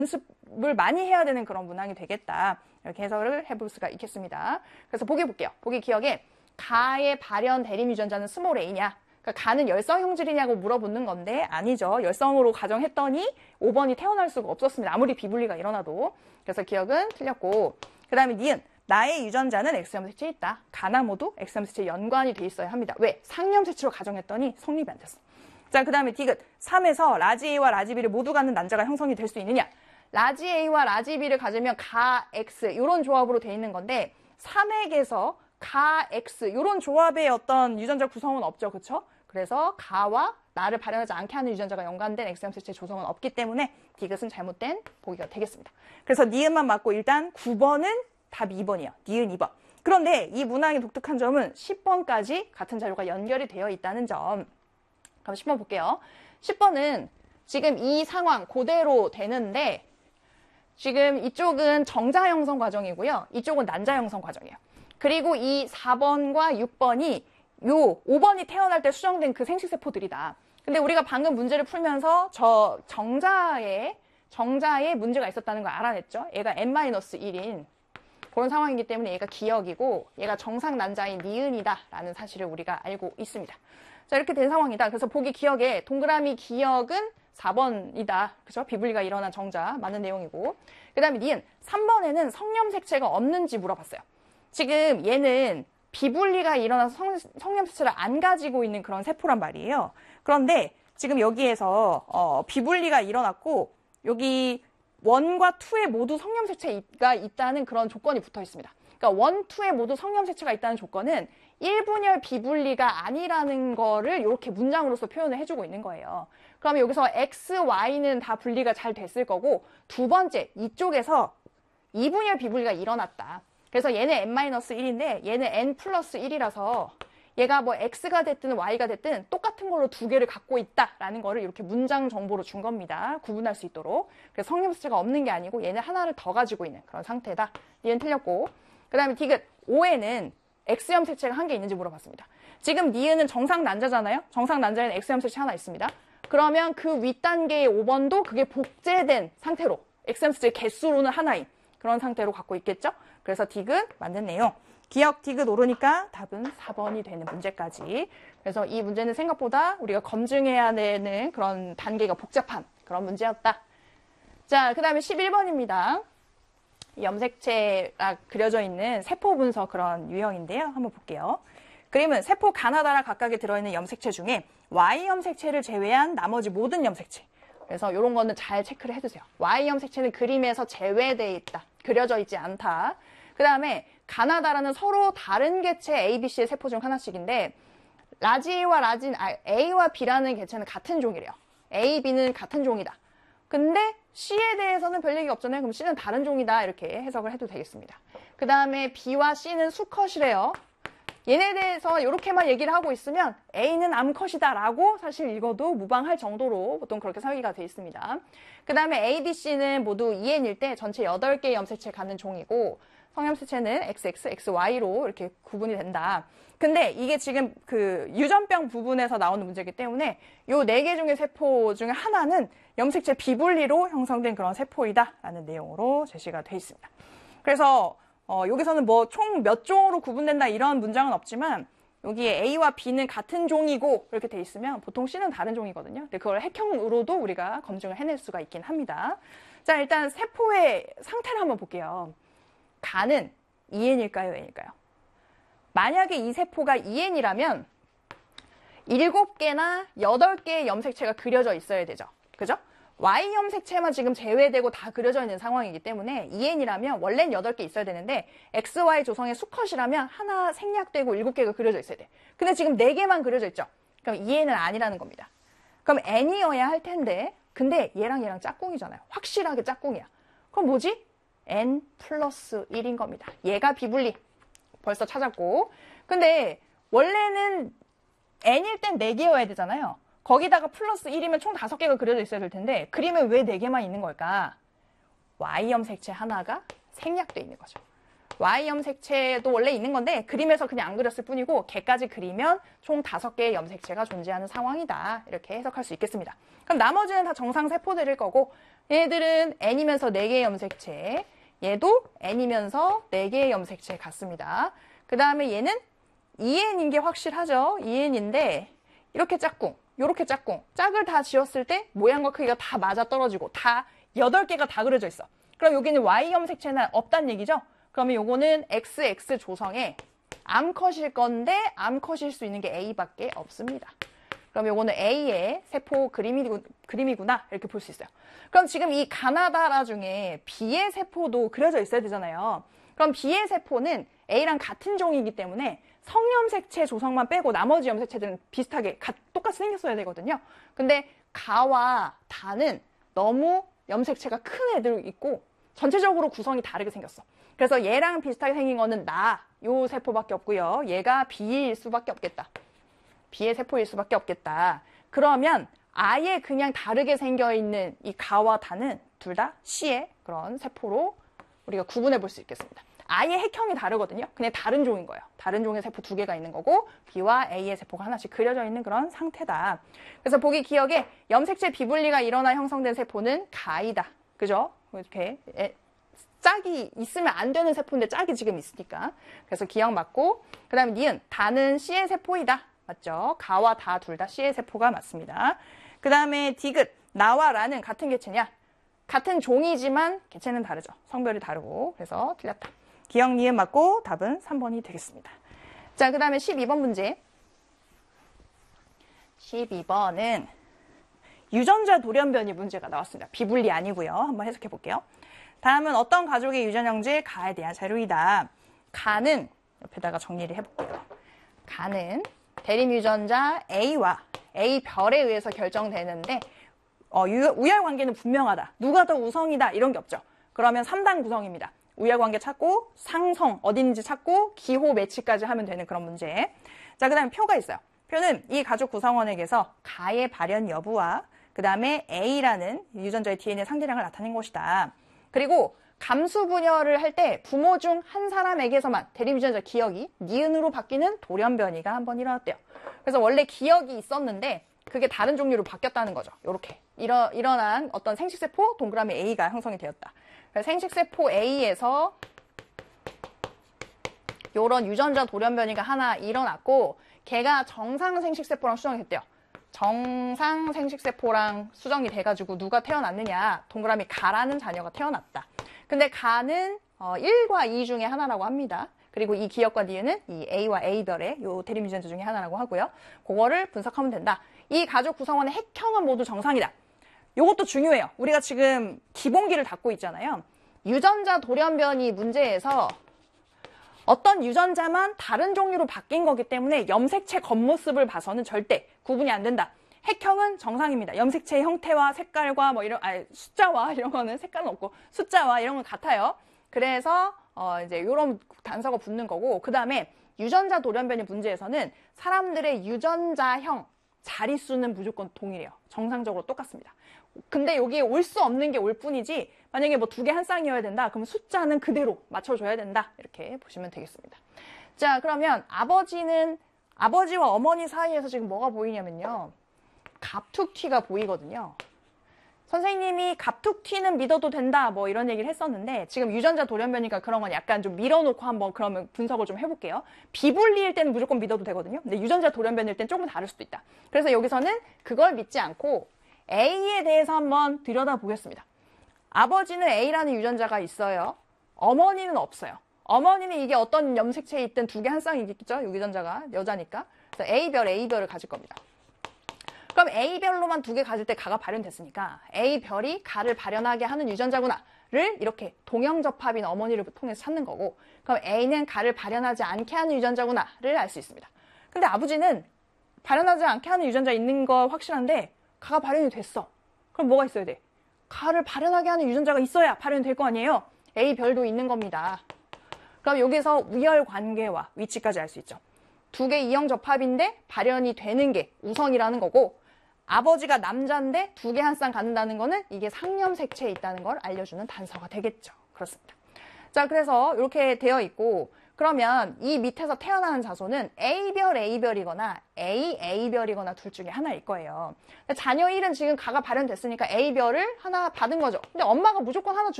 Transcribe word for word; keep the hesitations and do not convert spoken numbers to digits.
연습을 많이 해야 되는 그런 문항이 되겠다. 이렇게 해석을 해볼 수가 있겠습니다. 그래서 보기 볼게요. 보기 기억에 가의 발현 대립 유전자는 스몰 a냐? 그러니까 가는 열성 형질이냐고 물어보는 건데 아니죠. 열성으로 가정했더니 오 번이 태어날 수가 없었습니다. 아무리 비분리가 일어나도. 그래서 기억은 틀렸고, 그 다음에 니은 나의 유전자는 X염색체에 있다. 가나 모두 X염색체에 연관이 돼 있어야 합니다. 왜? 상염색체로 가정했더니 성립이 안 됐어. 자, 그 다음에 디귿 삼에서 라지 A와 라지 B를 모두 갖는 난자가 형성이 될 수 있느냐? 라지 A와 라지 B를 가지면 가 X 이런 조합으로 돼 있는 건데 삼액에서 가 X 이런 조합의 어떤 유전자 구성은 없죠. 그렇죠? 그래서 가와 나를 발현하지 않게 하는 유전자가 연관된 X염색체 조성은 없기 때문에 디귿은 잘못된 보기가 되겠습니다. 그래서 니은만 맞고 일단 구 번은 답이 이 번이에요. 니은 이 번. 그런데 이 문항의 독특한 점은 십 번까지 같은 자료가 연결이 되어 있다는 점. 그럼 십 번 볼게요. 십 번은 지금 이 상황 그대로 되는데 지금 이쪽은 정자 형성 과정이고요. 이쪽은 난자 형성 과정이에요. 그리고 이 사 번과 육 번이 요 오 번이 태어날 때 수정된 그 생식세포들이다. 근데 우리가 방금 문제를 풀면서 저 정자에 정자에 문제가 있었다는 걸 알아냈죠. 얘가 엔 마이너스 일인 그런 상황이기 때문에 얘가 기역이고 얘가 정상 난자인 니은이다 라는 사실을 우리가 알고 있습니다. 자, 이렇게 된 상황이다. 그래서 보기 기역에 동그라미 기역은 사 번이다. 그죠? 비분리가 일어난 정자 맞는 내용이고, 그 다음에 니은 삼 번에는 성염색체가 없는지 물어봤어요. 지금 얘는 비분리가 일어나서 성, 성염색체를 안 가지고 있는 그런 세포란 말이에요. 그런데 지금 여기에서 어, 비분리가 일어났고 여기 일과 이에 모두 성염색체가 있다는 그런 조건이 붙어 있습니다. 그러니까 일, 이에 모두 성염색체가 있다는 조건은 일 분열 비분리가 아니라는 거를 이렇게 문장으로서 표현을 해주고 있는 거예요. 그러면 여기서 X, Y는 다 분리가 잘 됐을 거고 두 번째 이쪽에서 이 분열 비분리가 일어났다. 그래서 얘는 엔 마이너스 일인데 얘는 엔 플러스 일이라서 얘가 뭐 X가 됐든 Y가 됐든 똑같은 걸로 두 개를 갖고 있다라는 거를 이렇게 문장 정보로 준 겁니다. 구분할 수 있도록. 그래서 성염색체가 없는 게 아니고 얘는 하나를 더 가지고 있는 그런 상태다. 얘는 틀렸고. 그 다음에 디귿 오에는 X염색체가 한 개 있는지 물어봤습니다. 지금 니은은 정상 난자잖아요. 정상 난자에는 X염색체 하나 있습니다. 그러면 그 윗단계의 오 번도 그게 복제된 상태로 X염색체 개수로는 하나인 그런 상태로 갖고 있겠죠. 그래서 디귿 맞는 내용. 기억 디귿 오르니까 답은 사 번이 되는 문제까지. 그래서 이 문제는 생각보다 우리가 검증해야 되는 그런 단계가 복잡한 그런 문제였다. 자, 그 다음에 십일 번입니다. 염색체가 그려져 있는 세포 분석 그런 유형인데요. 한번 볼게요. 그림은 세포 가나다라 각각에 들어있는 염색체 중에 Y 염색체를 제외한 나머지 모든 염색체. 그래서 이런 거는 잘 체크를 해두세요. Y 염색체는 그림에서 제외되어 있다. 그려져 있지 않다. 그 다음에 가나다라는 서로 다른 개체 A, B, C의 세포 중 하나씩인데 라지 A와 라지 아, A와 B라는 개체는 같은 종이래요. A, B는 같은 종이다. 근데 C에 대해서는 별 얘기가 없잖아요. 그럼 C는 다른 종이다. 이렇게 해석을 해도 되겠습니다. 그 다음에 B와 C는 수컷이래요. 얘네에 대해서 이렇게만 얘기를 하고 있으면 A는 암컷이다 라고 사실 읽어도 무방할 정도로 보통 그렇게 설계가 되어 있습니다. 그 다음에 A, B, C는 모두 이 엔일 때 전체 여덟 개의 염색체 갖는 종이고 성염색체는 엑스 엑스, 엑스 와이로 이렇게 구분이 된다. 근데 이게 지금 그 유전병 부분에서 나오는 문제이기 때문에 요 네 개 중의 세포 중에 하나는 염색체 비분리로 형성된 그런 세포이다 라는 내용으로 제시가 되어 있습니다. 그래서 어, 여기서는 뭐 총 몇 종으로 구분된다 이런 문장은 없지만 여기에 A와 B는 같은 종이고 이렇게 돼 있으면 보통 C는 다른 종이거든요. 근데 그걸 핵형으로도 우리가 검증을 해낼 수가 있긴 합니다. 자, 일단 세포의 상태를 한번 볼게요. 가는 이 엔일까요? N일까요? 만약에 이 세포가 이 엔이라면 일곱 개나 여덟 개의 염색체가 그려져 있어야 되죠. 그죠? Y 염색체만 지금 제외되고 다 그려져 있는 상황이기 때문에 이 엔이라면 원래는 여덟 개 있어야 되는데 엑스 와이 조성의 수컷이라면 하나 생략되고 일곱 개가 그려져 있어야 돼. 근데 지금 네 개만 그려져 있죠. 그럼 이 엔은 아니라는 겁니다. 그럼 N이어야 할 텐데 근데 얘랑 얘랑 짝꿍이잖아요. 확실하게 짝꿍이야. 그럼 뭐지? N 플러스 일인 겁니다. 얘가 비분리. 벌써 찾았고. 근데 원래는 N일 땐 네 개여야 되잖아요. 거기다가 플러스 일이면 총 다섯 개가 그려져 있어야 될 텐데 그림에 왜 네 개만 있는 걸까? Y 염색체 하나가 생략돼 있는 거죠. Y 염색체도 원래 있는 건데 그림에서 그냥 안 그렸을 뿐이고 걔까지 그리면 총 다섯 개의 염색체가 존재하는 상황이다. 이렇게 해석할 수 있겠습니다. 그럼 나머지는 다 정상 세포들일 거고 얘들은 N이면서 네 개의 염색체, 얘도 N이면서 네 개의 염색체 같습니다. 그 다음에 얘는 이 엔인 게 확실하죠. 이 엔인데 이렇게 짝꿍, 이렇게 짝꿍, 짝을 다 지었을 때 모양과 크기가 다 맞아 떨어지고 다 여덟 개가 다 그려져 있어. 그럼 여기는 Y 염색체는 없단 얘기죠. 그러면 요거는 엑스 엑스 조성의 암컷일 건데 암컷일 수 있는 게 A밖에 없습니다. 그럼 요거는 A의 세포 그림이, 그림이구나 이렇게 볼 수 있어요. 그럼 지금 이 가나다라 중에 B의 세포도 그려져 있어야 되잖아요. 그럼 B의 세포는 A랑 같은 종이기 때문에 성염색체 조성만 빼고 나머지 염색체들은 비슷하게 가, 똑같이 생겼어야 되거든요. 근데 가와 다는 너무 염색체가 큰 애들 있고 전체적으로 구성이 다르게 생겼어. 그래서 얘랑 비슷하게 생긴 거는 나, 요 세포밖에 없고요. 얘가 B일 수밖에 없겠다. B의 세포일 수밖에 없겠다. 그러면 아예 그냥 다르게 생겨있는 이 가와 다는 둘 다 C의 그런 세포로 우리가 구분해 볼 수 있겠습니다. 아예 핵형이 다르거든요. 그냥 다른 종인 거예요. 다른 종의 세포 두 개가 있는 거고 B와 A의 세포가 하나씩 그려져 있는 그런 상태다. 그래서 보기 기억에 염색체 비분리가 일어나 형성된 세포는 가이다. 그죠? 이렇게 짝이 있으면 안 되는 세포인데 짝이 지금 있으니까. 그래서 기억 맞고 그 다음에 니은 다는 C의 세포이다. 맞죠? 가와 다 둘 다 C의 세포가 맞습니다. 그 다음에 디귿 나와 라는 같은 개체냐? 같은 종이지만 개체는 다르죠. 성별이 다르고 그래서 틀렸다. 기억 니은 맞고 답은 삼 번이 되겠습니다. 자, 그 다음에 십이 번 문제. 십이 번은 유전자 돌연변이 문제가 나왔습니다. 비분리 아니고요. 한번 해석해 볼게요. 다음은 어떤 가족의 유전형제 가에 대한 자료이다. 가는 옆에다가 정리를 해볼게요. 가는 대립 유전자 A와 A별에 의해서 결정되는데 어, 우열관계는 분명하다. 누가 더 우성이다 이런 게 없죠. 그러면 삼 단 구성입니다. 우열관계 찾고 상성 어딘지 찾고 기호 매치까지 하면 되는 그런 문제. 자, 그 다음에 표가 있어요. 표는 이 가족 구성원에게서 가의 발현 여부와 그 다음에 A라는 유전자의 디엔에이 상대량을 나타낸 것이다. 그리고 감수 분열을 할 때 부모 중 한 사람에게서만 대립 유전자 기억이 니은으로 바뀌는 돌연변이가 한번 일어났대요. 그래서 원래 기억이 있었는데 그게 다른 종류로 바뀌었다는 거죠. 이렇게 일어, 일어난 어떤 생식세포 동그라미 A가 형성이 되었다. 생식세포 A에서 이런 유전자 돌연변이가 하나 일어났고 걔가 정상 생식세포랑 수정이 됐대요. 정상 생식세포랑 수정이 돼가지고 누가 태어났느냐? 동그라미 가라는 자녀가 태어났다. 근데 가는 어, 일과 이 중에 하나라고 합니다. 그리고 이 기억과 니은은 이 A와 A별의 요 대립 유전자 중에 하나라고 하고요. 그거를 분석하면 된다. 이 가족 구성원의 핵형은 모두 정상이다. 요것도 중요해요. 우리가 지금 기본기를 닫고 있잖아요. 유전자 돌연변이 문제에서 어떤 유전자만 다른 종류로 바뀐 거기 때문에 염색체 겉모습을 봐서는 절대 구분이 안 된다. 핵형은 정상입니다. 염색체의 형태와 색깔과 뭐 이런, 아니, 숫자와 이런 거는 색깔은 없고 숫자와 이런 건 같아요. 그래서 어 이제 이런 단서가 붙는 거고, 그 다음에 유전자 돌연변이 문제에서는 사람들의 유전자형 자릿수는 무조건 동일해요. 정상적으로 똑같습니다. 근데 여기에 올 수 없는 게 올 뿐이지 만약에 뭐 두 개 한 쌍이어야 된다 그러면 숫자는 그대로 맞춰줘야 된다 이렇게 보시면 되겠습니다. 자, 그러면 아버지는 아버지와 어머니 사이에서 지금 뭐가 보이냐면요, 갑툭튀가 보이거든요. 선생님이 갑툭튀는 믿어도 된다 뭐 이런 얘기를 했었는데 지금 유전자 돌연변이니까 그런 건 약간 좀 밀어놓고 한번 그러면 분석을 좀 해볼게요. 비분리일 때는 무조건 믿어도 되거든요. 근데 유전자 돌연변일 때는 조금 다를 수도 있다. 그래서 여기서는 그걸 믿지 않고 A에 대해서 한번 들여다보겠습니다. 아버지는 A라는 유전자가 있어요. 어머니는 없어요. 어머니는 이게 어떤 염색체에 있든 두 개 한 쌍이겠죠. 유전자가 여자니까. 그래서 A별, A별을 가질 겁니다. 그럼 A별로만 두 개 가질 때 가가 발현됐으니까 A별이 가를 발현하게 하는 유전자구나를 이렇게 동형접합인 어머니를 통해서 찾는 거고, 그럼 A는 가를 발현하지 않게 하는 유전자구나를 알 수 있습니다. 근데 아버지는 발현하지 않게 하는 유전자 있는 거 확실한데 가가 발현이 됐어. 그럼 뭐가 있어야 돼? 가를 발현하게 하는 유전자가 있어야 발현이 될 거 아니에요? A별도 있는 겁니다. 그럼 여기서 우열관계와 위치까지 알 수 있죠. 두 개 이형접합인데 발현이 되는 게 우성이라는 거고, 아버지가 남자인데 두 개 한 쌍 갖는다는 거는 이게 상염색체에 있다는 걸 알려주는 단서가 되겠죠. 그렇습니다. 자, 그래서 이렇게 되어 있고, 그러면 이 밑에서 태어나는 자손은 A별 A별이거나 A A별이거나 둘 중에 하나일 거예요. 자녀 일은 지금 가가 발현됐으니까 A별을 하나 받은 거죠. 근데 엄마가 무조건 하나 주